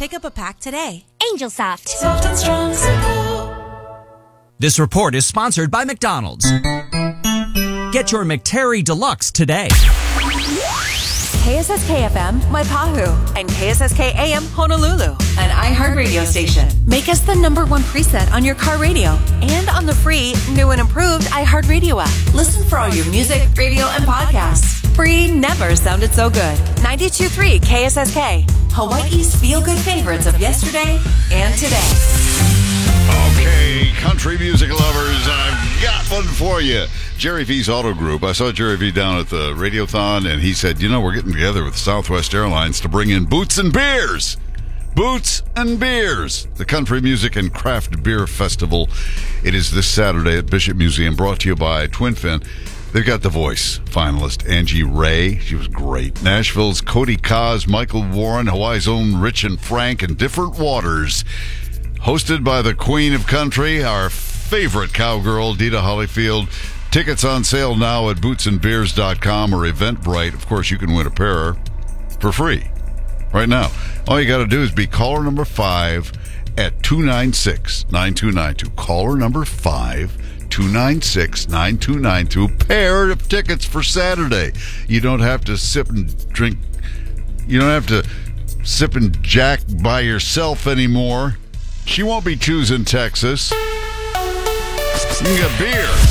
Pick up a pack today. Angel Soft. Soft and strong, simple. This report is sponsored by McDonald's. Get your McTerry Deluxe today. KSSK-FM, Waipahu, and KSSK-AM, Honolulu, an iHeartRadio station. Make us the #1 preset on your car radio and on the free, new and improved iHeartRadio app. Listen for all your music, radio, and podcasts. Free never sounded so good. 92.3 KSSK, Hawaii's feel-good favorites of yesterday and today. Okay, country music lovers, I've got one for you. Jerry V's Auto Group. I saw Jerry V down at the Radiothon, and he said, we're getting together with Southwest Airlines to bring in Boots and Beers. Boots and Beers, the Country Music and Craft Beer Festival. It is this Saturday at Bishop Museum, brought to you by Twin Fin. They've got The Voice finalist Angie Ray. She was great. Nashville's Cody Kaz, Michael Warren, Hawaii's own Rich and Frank, and Different Waters. Hosted by the Queen of Country, our favorite cowgirl, Dita Hollyfield. Tickets on sale now at bootsandbeers.com or Eventbrite. Of course, you can win a pair for free right now. All you got to do is be caller number 5 at 296-9292. Caller number 5, 296-9292. Pair of tickets for Saturday. You don't have to sip and drink. You don't have to sip and jack by yourself anymore. She won't be choosing Texas. You can get beer.